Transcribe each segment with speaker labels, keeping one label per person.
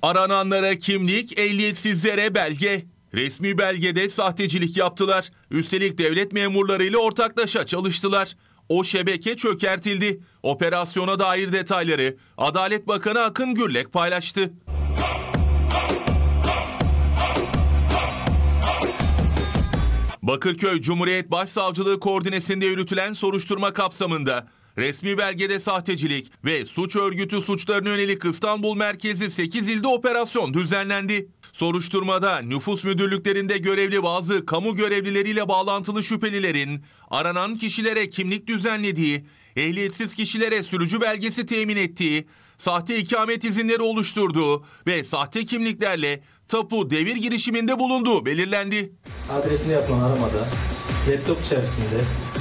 Speaker 1: Arananlara kimlik, ehliyetsizlere belge. Resmi belgede sahtecilik yaptılar. Üstelik devlet memurlarıyla ortaklaşa çalıştılar. O şebeke çökertildi. Operasyona dair detayları Adalet Bakanı Akın Gürlek paylaştı. Bakırköy Cumhuriyet Başsavcılığı koordinesinde yürütülen soruşturma kapsamında resmi belgede sahtecilik ve suç örgütü suçlarına yönelik İstanbul merkezi 8 ilde operasyon düzenlendi. Soruşturmada nüfus müdürlüklerinde görevli bazı kamu görevlileriyle bağlantılı şüphelilerin aranan kişilere kimlik düzenlediği, ehliyetsiz kişilere sürücü belgesi temin ettiği, sahte ikamet izinleri oluşturduğu ve sahte kimliklerle tapu devir girişiminde bulunduğu belirlendi.
Speaker 2: Adresinde yapılan aramada laptop içerisinde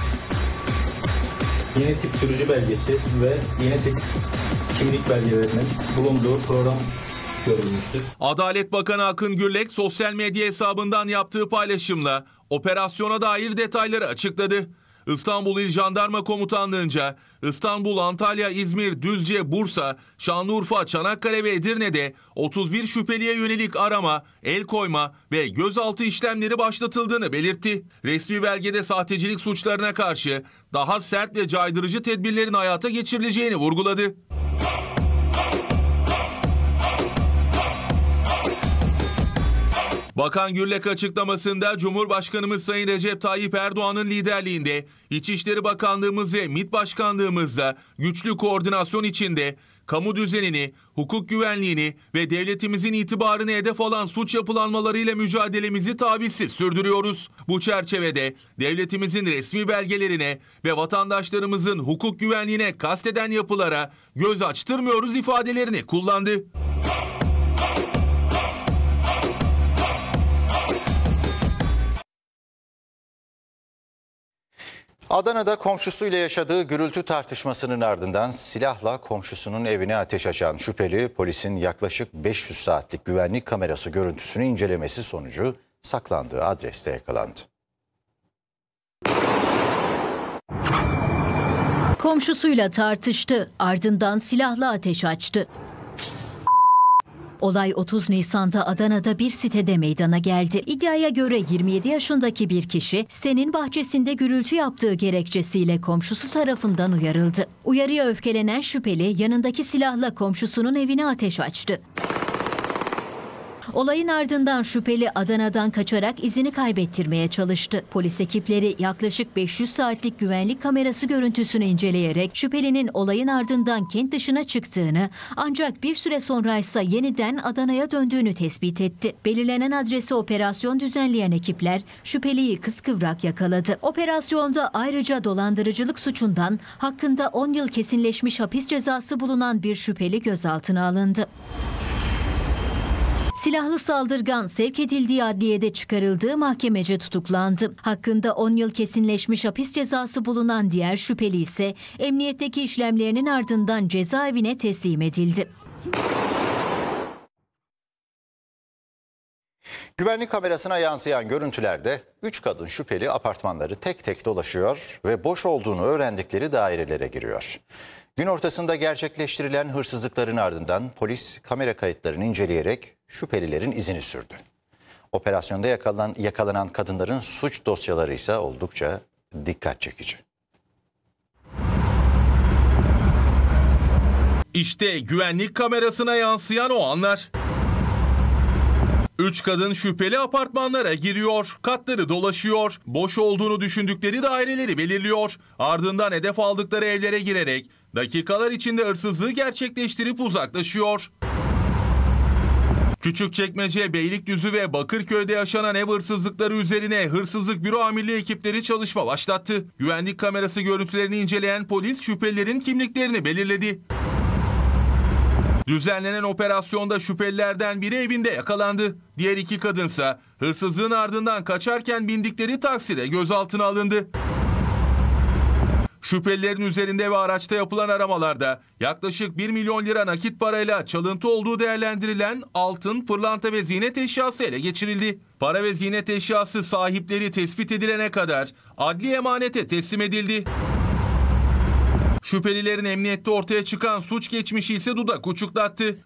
Speaker 2: yeni tip sürücü belgesi ve yeni tip kimlik belgelerinin bulunduğu program görülmüştür.
Speaker 1: Adalet Bakanı Akın Gürlek sosyal medya hesabından yaptığı paylaşımla operasyona dair detayları açıkladı. İstanbul İl Jandarma Komutanlığı'nca İstanbul, Antalya, İzmir, Düzce, Bursa, Şanlıurfa, Çanakkale ve Edirne'de 31 şüpheliye yönelik arama, el koyma ve gözaltı işlemleri başlatıldığını belirtti. Resmi belgede sahtecilik suçlarına karşı daha sert ve caydırıcı tedbirlerin hayata geçirileceğini vurguladı. Bakan Gürlek açıklamasında Cumhurbaşkanımız Sayın Recep Tayyip Erdoğan'ın liderliğinde İçişleri Bakanlığımız ve MİT Başkanlığımızla güçlü koordinasyon içinde kamu düzenini, hukuk güvenliğini ve devletimizin itibarını hedef alan suç yapılanmalarıyla mücadelemizi tavizsiz sürdürüyoruz. Bu çerçevede devletimizin resmi belgelerine ve vatandaşlarımızın hukuk güvenliğine kasteden yapılara göz açtırmıyoruz ifadelerini kullandı.
Speaker 3: Adana'da komşusuyla yaşadığı gürültü tartışmasının ardından silahla komşusunun evine ateş açan şüpheli polisin yaklaşık 500 saatlik güvenlik kamerası görüntüsünü incelemesi sonucu saklandığı adreste yakalandı.
Speaker 4: Komşusuyla tartıştı, ardından silahla ateş açtı. Olay 30 Nisan'da Adana'da bir sitede meydana geldi. İddiaya göre 27 yaşındaki bir kişi sitenin bahçesinde gürültü yaptığı gerekçesiyle komşusu tarafından uyarıldı. Uyarıya öfkelenen şüpheli yanındaki silahla komşusunun evine ateş açtı. Olayın ardından şüpheli Adana'dan kaçarak izini kaybettirmeye çalıştı. Polis ekipleri yaklaşık 500 saatlik güvenlik kamerası görüntüsünü inceleyerek şüphelinin olayın ardından kent dışına çıktığını ancak bir süre sonra ise yeniden Adana'ya döndüğünü tespit etti. Belirlenen adrese operasyon düzenleyen ekipler şüpheliyi kıskıvrak yakaladı. Operasyonda ayrıca dolandırıcılık suçundan hakkında 10 yıl kesinleşmiş hapis cezası bulunan bir şüpheli gözaltına alındı. Silahlı saldırgan sevk edildiği adliyede çıkarıldığı mahkemece tutuklandı. Hakkında 10 yıl kesinleşmiş hapis cezası bulunan diğer şüpheli ise emniyetteki işlemlerinin ardından cezaevine teslim edildi.
Speaker 3: Güvenlik kamerasına yansıyan görüntülerde 3 kadın şüpheli apartmanları tek tek dolaşıyor ve boş olduğunu öğrendikleri dairelere giriyor. Gün ortasında gerçekleştirilen hırsızlıkların ardından polis kamera kayıtlarını inceleyerek şüphelilerin izini sürdü. Operasyonda yakalanan kadınların suç dosyaları ise oldukça dikkat çekici.
Speaker 1: İşte güvenlik kamerasına yansıyan o anlar. 3 kadın şüpheli apartmanlara giriyor, katları dolaşıyor, boş olduğunu düşündükleri daireleri belirliyor. Ardından hedef aldıkları evlere girerek dakikalar içinde hırsızlığı gerçekleştirip uzaklaşıyor. Küçükçekmece, Beylikdüzü ve Bakırköy'de yaşanan ev hırsızlıkları üzerine Hırsızlık Büro Amirliği ekipleri çalışma başlattı. Güvenlik kamerası görüntülerini inceleyen polis şüphelilerin kimliklerini belirledi. Düzenlenen operasyonda şüphelilerden biri evinde yakalandı. Diğer 2 kadınsa hırsızlığın ardından kaçarken bindikleri takside gözaltına alındı. Şüphelilerin üzerinde ve araçta yapılan aramalarda yaklaşık 1 milyon lira nakit parayla çalıntı olduğu değerlendirilen altın, pırlanta ve ziynet eşyası ele geçirildi. Para ve ziynet eşyası sahipleri tespit edilene kadar adli emanete teslim edildi. Şüphelilerin emniyette ortaya çıkan suç geçmişi ise dudak uçuklattı.